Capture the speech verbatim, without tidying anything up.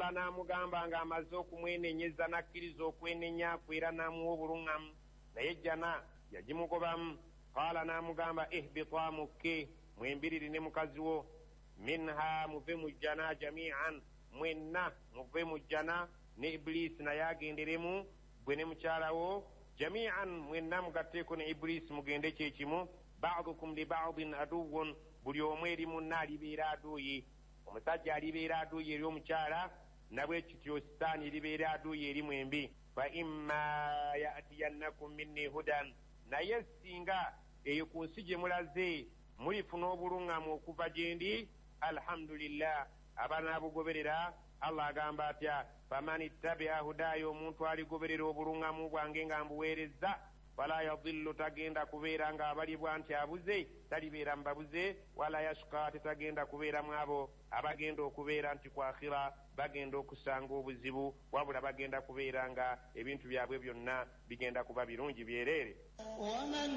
qaala n'amugamba ng'amaze okumwenenyeza n'akkiriza okwenenya kwera n'amuwa obuluŋŋamu naye jjana yagimugobamu. qaala n'amugamba ihbita mukke mwembiriri ne mukazi wo minha muve mu jjana jamian mwenna muve mu jjana ne ibulisi naye agenderemu gwe ne mukyalawo jamian mwenna mugatteeko ne ibulisi mugende kyekimu. ba'dukum li ba'din aduwwun buli omu eri munna alibeera aduuyi. omusajja alibeera aduuyi eri omukyala nabwe kityo sitaani eribeera aduuyi eri mwembi. fa imma ya'tiyannakum minni hudan naye singa eyo ku nsi gye mulaze mulifuna obuluŋŋamu okuva gye ndi alhamdulillah abanaabugoberera. allah agamba atya faman ittabia hudaaya omuntu aligoberera obuluŋŋamu bwange nga mbuweerezza fala yadillu tagenda kubeera ng'abalibwa nti abuze talibeera mbabuze wala yashqa tetagenda kubeera mu abo abagenda okubeera nti ku akhira bagenda okusanga obuzibu wabula bagenda kubeera nga ebintu byabwe byonna bigenda kuba birungi byereere.